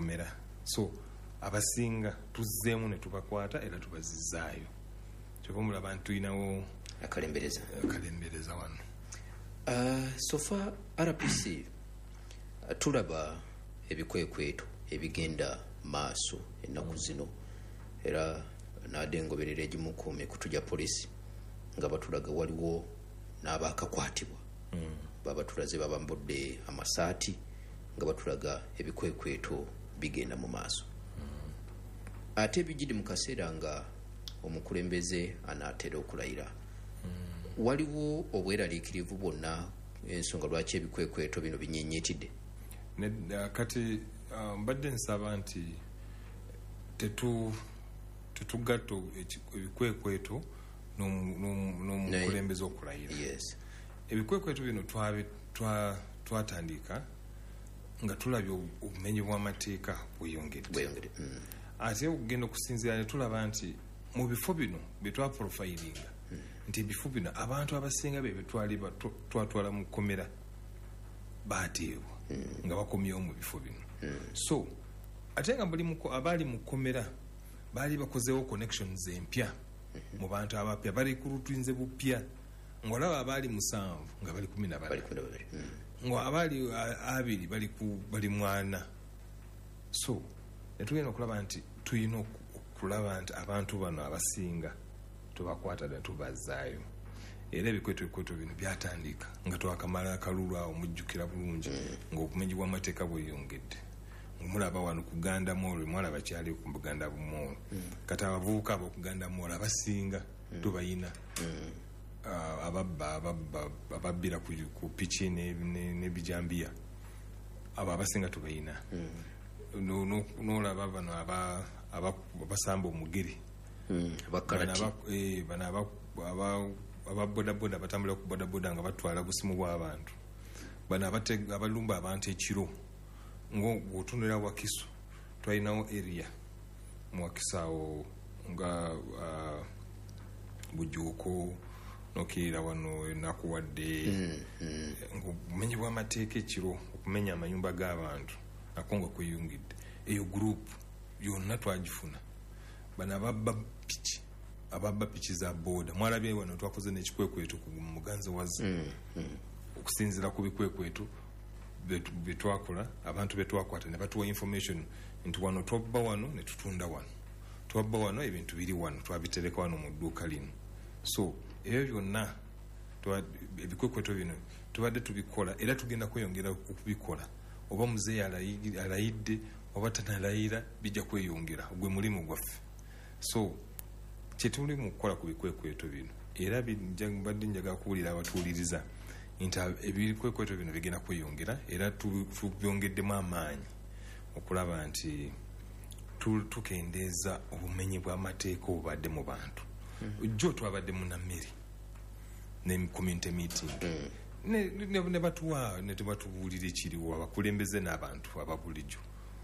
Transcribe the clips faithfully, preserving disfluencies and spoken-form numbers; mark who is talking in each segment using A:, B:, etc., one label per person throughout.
A: komera. So abasinga tuzzeemu ne tubakwata era tubazizaayo. Kyova mulaba nti tulinawo
B: akalembereza
A: akalembereza wano.
B: Uh, so far R P C uh, tulaba ebikwekweto ebigenda maaso ennaku zino era nadengoberera egimu ku mikutu gya polisi nga batulaga waliwo n'abakakwatibwa mm. baba tulaze baba mbodde amasaati nga batulaga ebikwekweto bigenda mu maaso mm. ate bijidi mu kaseera nga omukulembeze anaatera okulayira mm. waliwo obweraliikirivu bwonna ensonga lwaki ebikwekweto bino binyenyetidde
A: kati mbadde um, nsaba nti tetu tetugato ebikwekweto n'omukulembeze okulayira.
B: Yes.
A: Ebikwekweto bino twatandika nga tulabye obumenyi bw'amateeka bweyongedde.
B: Mm.
A: Ate okugenda okusinziira ne tulaba nti mu bifo bino bye twaprofilinga mm. nti ebifo bino abantu abasinga be betwali twatwala mu kkomera baateebwa mm. nga bakomyewo mu bifo bino. Mm. So ate nga abali mu kkomera baali bakozeewo connections empya mm-hmm. mu bantu abapya bali ku lutunze bupya ng'olaba abaali musanvu nga bali kumi na babiri mm. nga abaali abiri bali ku bali mwana. So netugenda okulaba nti tulina okulaba nti abantu bano abasinga tubakwata da tubazaayo era ebikweto ebikweto bino byatandika nga twakamala akalulu awo mujjukira bulungi mm. ng'obumenyi bw'amateeka bweyongedde. Mulaba wano ku Ganda Mall mwala bakyali ku Buganda Mall mm. kati abavubuka abo ku Ganda Mall abasinga mm. tubayina mm. uh, ababba ababba ababbira ku, ku pichi ne, ne, ne bijambia abo abasinga tubayina mm. no no nolaba bano aba abasamba omugeri
B: mm. abakarati
A: eh bana aba aba ababoda boda batambula ku boda boda nga batwala busimu bw'abantu bana abate abalumba abantu ekiro ngo otunira Wakiso twalinawo area mu Wakiso nga uh, Bujuko nokirira wano enakuwadde mm, mm. ngo menyi bwa mateeka ekiro okumenya amanyumba g'abantu nakongo kuyungidde eyo group yonna twagifuna bana babba pichi ababba pichi za boda mwalabye wano twakoze n'ekikwekweto ku muganzo wazi mm, mm. okusinzira ku bikwekweto betwakola abantu betwakwata ne batuwa information nti wano twabba wano ne tutunda wano twabba wano ebintu biri wano twabitereka wano mu dduuka lino. So ebyo byonna ebikwekweto bino tubadde tubikola era tugenda kweyongera okubikola oba muzeeyi alayidde oba tanalayira bijja kweyongera gwe mulimu gwaffe. So kyetuli mu kukola ku bikwekweto bino era badde njaga kuwulira abatuwuliriza nti ebikwekweto bino bigenda kweyongera era tubyongeddemu amaanyi okulaba nti tukendeeza obumenyi bw'amateeka obubadde mu bantu. Mm-hmm. Jo twabadde mu Namiri ne community meeting mm. ne, ne, ne batuwa ne tebatubuulira ekiriwo abakulembeze n'abantu ababulijjo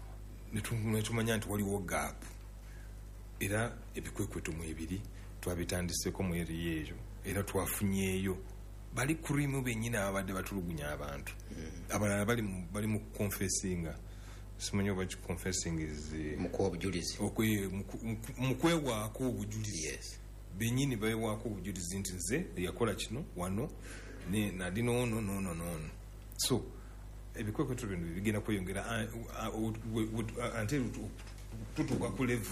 A: ne tumanya nti waliwo gap era ebikwekweto mu ebiri twabitandiseko mu eri eyo era twafunyeeyo bali kurimu benyina abadde batulugunya abantu mm. abalala bali bali mu confessinga simanyo ba confessing is
B: muko obujulizi
A: okwe mukwewa ko obujulizi.
B: Yes.
A: Benyini bayewa ko obujulizi nti nze yakola kino wano ne nadino no no no no. So ebikwekweto bino bigenda kweyongera until tutuka ku level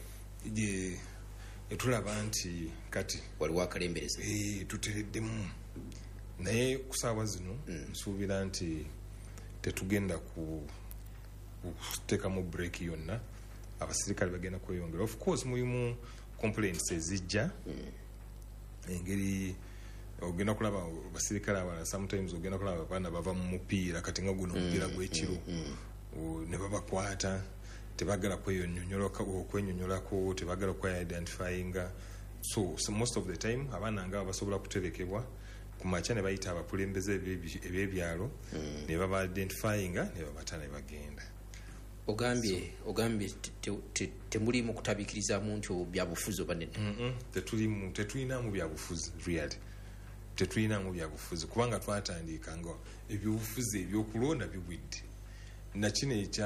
A: je etulaba nti kati
B: waliwo akalembereza
A: eh tutereddemu naye kusaawa zino nsuubira mm. nti tetugenda ku kuteka mu break yonna abasirikale bagenda kweyongera. Of course mulimu complaints ezijja mm. engeri ogenda kulaba abasirikale abala sometimes ogenda kulaba abana bava mu mupiira kati nga guno mupiira mm. gw'ekiro mm. ne babakwata tebagala kweyonyonyolako okwenyonyolako tebagala kwa identifyinga. So, so most of the time abana nga basobola kuterekebwa kumacha ne bayita abakulembeze ebyebyalo mm. ne baba identifyinga ne babata ne bagenda.
B: Ogambye so, ogambye temuli mu kutabikiriza muntu byabufuzi banene.
A: Mhm. Tetuli mu tetulina mu byabufuzi really. Tetulina mu byabufuzi kubanga twatandika ngo ebyobufuzi ebyokulonda bibwidde. Na kine